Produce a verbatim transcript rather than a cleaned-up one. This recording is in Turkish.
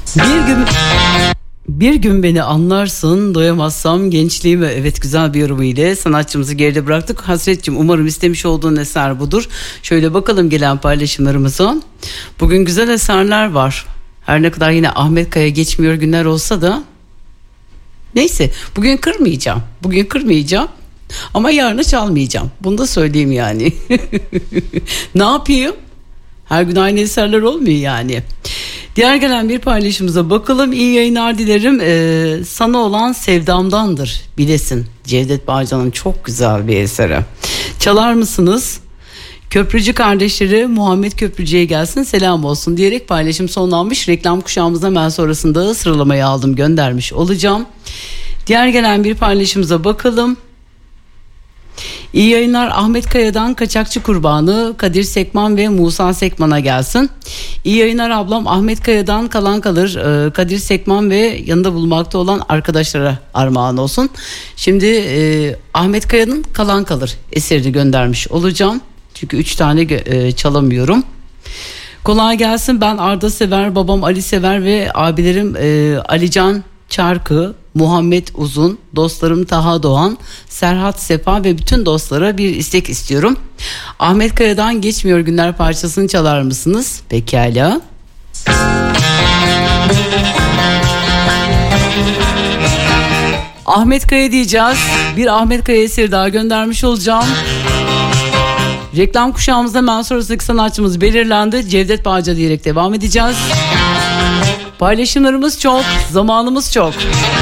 Bir gün bir gün beni anlarsın, doyamazsam gençliğime. Evet, güzel bir yorumu ile sanatçımızı geride bıraktık. Hasretciğim, umarım istemiş olduğun eser budur. Şöyle bakalım gelen paylaşımlarımıza. Bugün güzel eserler var. Her ne kadar yine Ahmet Kaya geçmiyor günler olsa da. Neyse, bugün kırmayacağım. Bugün kırmayacağım. Ama yarına çalmayacağım. Bunu da söyleyeyim yani. Ne yapayım? Her gün aynı eserler olmuyor yani. Diğer gelen bir paylaşımıza bakalım. İyi yayınlar dilerim. Ee, sana olan sevdamdandır bilesin. Cevdet Bağcan'ın çok güzel bir eseri. Çalar mısınız? Köprücü kardeşleri Muhammed Köprücü'ye gelsin, selam olsun diyerek paylaşım sonlanmış. Reklam kuşağımızda hemen sonrasında sıralamayı aldım, göndermiş olacağım. Diğer gelen bir paylaşımıza bakalım. İyi yayınlar, Ahmet Kaya'dan Kaçakçı Kurbanı Kadir Sekman ve Musa Sekman'a gelsin. İyi yayınlar ablam, Ahmet Kaya'dan Kalan Kalır Kadir Sekman ve yanında bulunmakta olan arkadaşlara armağan olsun. Şimdi e, Ahmet Kaya'nın Kalan Kalır eserini göndermiş olacağım. Çünkü üç tane e, çalamıyorum. Kolay gelsin, ben Arda Sever, babam Ali Sever ve abilerim e, Alican Çarkı, Muhammed Uzun, dostlarım Taha Doğan, Serhat Sefa ve bütün dostlara bir istek istiyorum. Ahmet Kaya'dan Geçmiyor Günler parçasını çalar mısınız? Pekala. Ahmet Kaya diyeceğiz. Bir Ahmet Kaya eseri daha göndermiş olacağım. Reklam kuşağımızda hemen sonrasındaki sanatçımız belirlendi. Cevdet Bağca diyerek devam edeceğiz. Paylaşımlarımız çok, zamanımız çok.